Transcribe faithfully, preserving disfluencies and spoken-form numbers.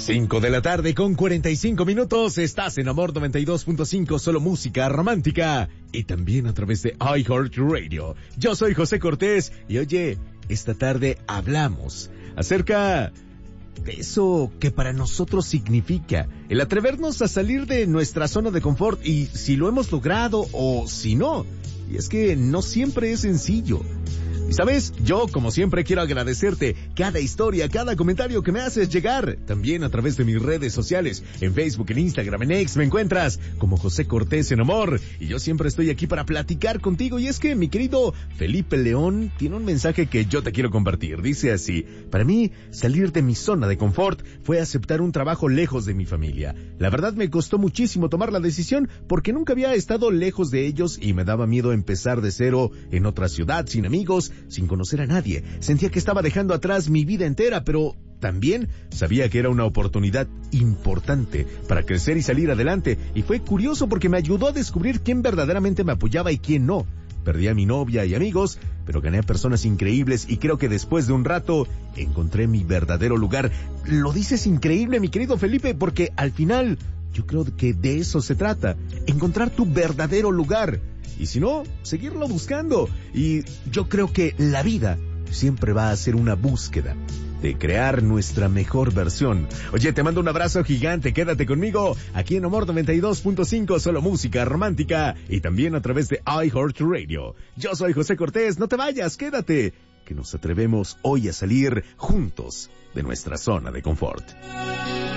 Cinco de la tarde con cuarenta y cinco minutos, estás en Amor noventa y dos punto cinco, solo música romántica, y también a través de iHeartRadio. Yo soy José Cortés, y oye, esta tarde hablamos acerca de eso que para nosotros significa el atrevernos a salir de nuestra zona de confort, y si lo hemos logrado o si no. Y es que no siempre es sencillo. Y sabes, yo como siempre quiero agradecerte cada historia, cada comentario que me haces llegar. También a través de mis redes sociales, en Facebook, en Instagram, en X, me encuentras como José Cortés en Amor. Y yo siempre estoy aquí para platicar contigo. Y es que mi querido Felipe León tiene un mensaje que yo te quiero compartir. Dice así: para mí, salir de mi zona de confort fue aceptar un trabajo lejos de mi familia. La verdad me costó muchísimo tomar la decisión porque nunca había estado lejos de ellos y me daba miedo empezar de cero en otra ciudad, sin amigos, sin conocer a nadie. Sentía que estaba dejando atrás mi vida entera, pero también sabía que era una oportunidad importante para crecer y salir adelante. Y fue curioso porque me ayudó a descubrir quién verdaderamente me apoyaba y quién no. Perdí a mi novia y amigos, pero gané a personas increíbles y creo que después de un rato encontré mi verdadero lugar. Lo dices increíble, mi querido Felipe, porque al final yo creo que de eso se trata, encontrar tu verdadero lugar. Y si no, seguirlo buscando. Y yo creo que la vida siempre va a ser una búsqueda de crear nuestra mejor versión. Oye, te mando un abrazo gigante, quédate conmigo aquí en Amor noventa y dos punto cinco, solo música romántica, y también a través de iHeartRadio. Yo soy José Cortés, no te vayas, quédate, que nos atrevemos hoy a salir juntos de nuestra zona de confort.